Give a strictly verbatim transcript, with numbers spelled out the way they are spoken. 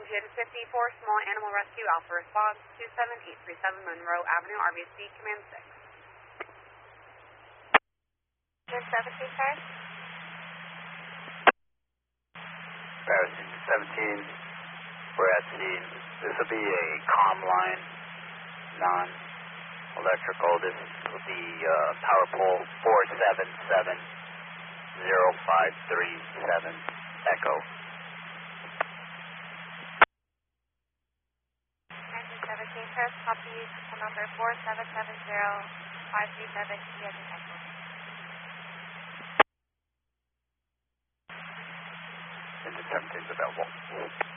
Engine fifty-four, Small Animal Rescue, Alpha Response, two seven eight three seven Monroe Avenue, R B C, Command six. Engine seventeen, sir. Paris Engine seventeen, we're at scene. This will be a comm line, non-electrical. This will be uh, power pole four seven seven zero five three seven, Echo. seventeen, sir. Copy phone number four seven seven zero five three seven, E as in Echo. Engine seventeen is available.